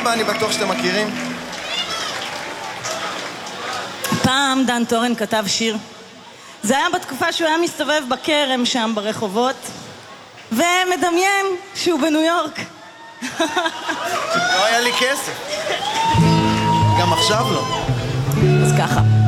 הבא אני בטוח שאתם מכירים. פעם דן טורן כתב שיר. זה היה בתקופה שהוא היה מסתובב בכרם שם ברחובות, ומדמיין שהוא בניו יורק. לא היה לי כסף. גם עכשיו לא. אז ככה.